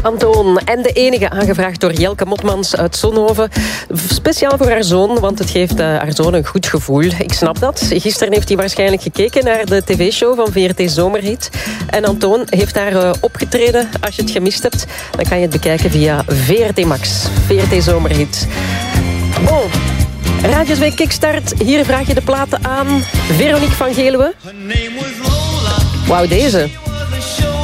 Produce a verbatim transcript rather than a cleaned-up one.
Antoon en de enige, aangevraagd door Jelke Motmans uit Zonhoven. Speciaal voor haar zoon, want het geeft uh, haar zoon een goed gevoel. Ik snap dat. Gisteren heeft hij waarschijnlijk gekeken naar de tv-show van V R T Zomerhit. En Antoon heeft daar uh, opgetreden. Als je het gemist hebt, dan kan je het bekijken via V R T Max. V R T Zomerhit. Oh, Radiosweek Kickstart. Hier vraag je de platen aan Veronique van Geluwe. Wauw, deze.